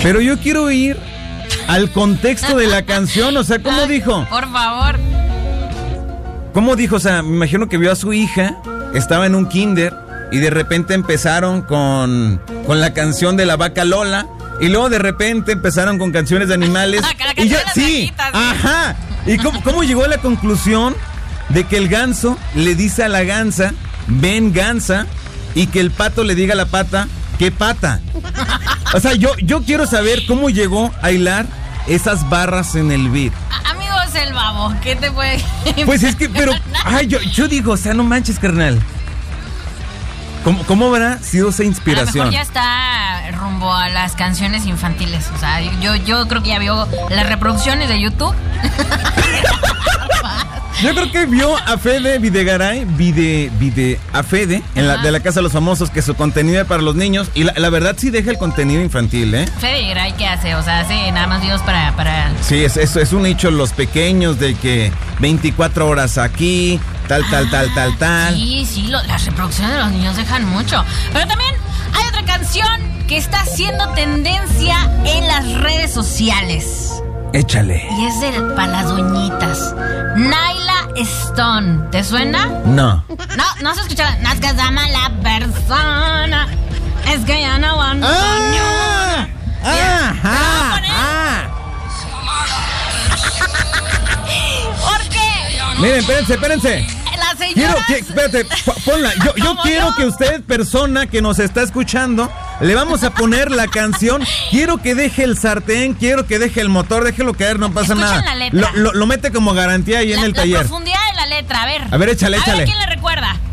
Pero yo quiero ir al contexto de la canción, o sea, ¿cómo dijo? Por favor. ¿Cómo dijo? O sea, me imagino que vio a su hija, estaba en un kinder y de repente empezaron con la canción de la vaca Lola y luego de repente empezaron con canciones de animales. Y yo, sí, ajá. ¿Y cómo llegó a la conclusión de que el ganso le dice a la gansa, ven gansa, y que el pato le diga a la pata, ¿qué pata? O sea, yo quiero saber cómo llegó a hilar esas barras en el beat. Amigos, el babo, ¿qué te puede...? Pues es que, pero, ay, yo digo, o sea, no manches, carnal. ¿Cómo habrá sido esa inspiración? A lo mejor ya está rumbo a las canciones infantiles. O sea, yo creo que ya vio las reproducciones de YouTube. Yo creo que vio a Fede Videgaray, a Fede, de la Casa de los Famosos, que su contenido es para los niños. Y la verdad sí deja el contenido infantil, ¿eh? Fede Videgaray, ¿qué hace? O sea, hace nada más videos para... Sí, es un nicho los pequeños de que 24 horas aquí, tal. Sí, las reproducciones de los niños dejan mucho. Pero también hay otra canción que está haciendo tendencia en las redes sociales. Échale. Y es para las doñitas. Naila Stone. ¿Te suena? No. No se escucha. No es que se llama la persona. Es que ya no aguanto. ¿Por qué? Miren, espérense. La señora. Espérate, ponla. Yo quiero que usted, persona que nos está escuchando, le vamos a poner la canción. Quiero que deje el sartén, quiero que deje el motor, déjelo caer, no pasa nada. La letra. Lo mete como garantía ahí en el taller. La profundidad de la letra, a ver. A ver, échale. A ver, ¿quién le recuerda?